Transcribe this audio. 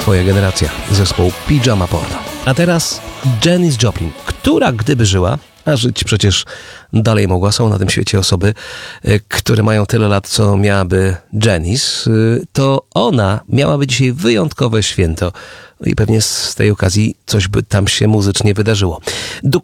twoja generacja, zespołu Pijama Porno. A teraz Janis Joplin, która gdyby żyła, a żyć przecież dalej mogła, są na tym świecie osoby, które mają tyle lat, co miałaby Janis, to ona miałaby dzisiaj wyjątkowe święto. I pewnie z tej okazji coś by tam się muzycznie wydarzyło.